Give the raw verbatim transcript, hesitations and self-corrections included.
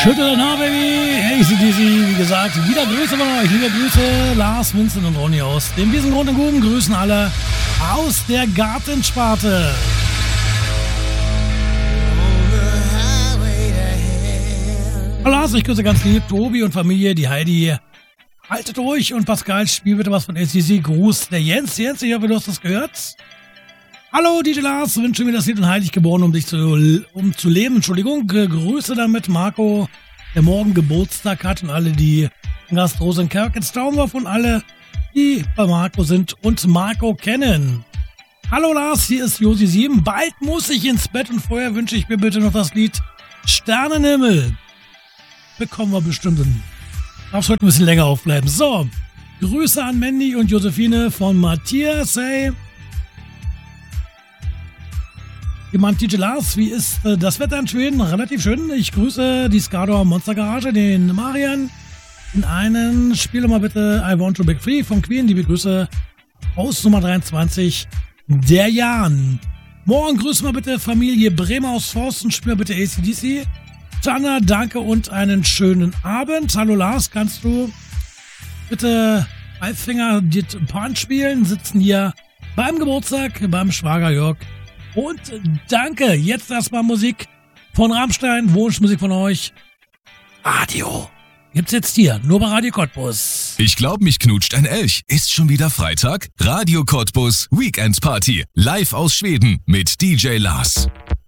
Schüttel den Haar, Baby. A C D C, wie gesagt, wieder Grüße von euch. Liebe Grüße, Lars, Vincent und Ronny aus dem Wiesengrund und Guben. Grüßen alle aus der Gartensparte. Hallo Lars, ich grüße ganz lieb Tobi und Familie, die Heidi. Haltet durch und Pascal, spiel bitte was von A C D C. Gruß der Jens. Jens, ich hoffe, du hast das gehört. Hallo D J Lars, wünsche mir das Lied und heilig geboren, um dich zu, um zu leben. Entschuldigung, Grüße damit Marco, der morgen Geburtstag hat und alle, die in Gast Rosenkerk ins Traumwurf und alle, die bei Marco sind und Marco kennen. Hallo Lars, hier ist Josi sieben. Bald muss ich ins Bett und vorher wünsche ich mir bitte noch das Lied Sternenhimmel. Bekommen wir bestimmt hin. Darfst heute ein bisschen länger aufbleiben. So, Grüße an Mandy und Josephine von Matthias. Hey. Jemand D J Lars, wie ist äh, das Wetter in Schweden? Relativ schön. Ich grüße die Skador Monster Garage, den Marian. In einen spiele mal bitte I Want to Break Free von Queen. Liebe Grüße aus Nummer dreiundzwanzig, der Jan. Morgen grüße mal bitte Familie Bremer aus Forsten. Spiel mal bitte A C D C. Tana, danke und einen schönen Abend. Hallo Lars, kannst du bitte Five-Finger Dit Pan spielen? Sitzen hier beim Geburtstag beim Schwager Jörg. Und danke, jetzt erstmal Musik von Rammstein, Wunschmusik von euch. Radio gibt's jetzt hier, nur bei Radio Cottbus. Ich glaub, mich knutscht ein Elch. Ist schon wieder Freitag? Radio Cottbus Weekend Party. Live aus Schweden mit D J Lars.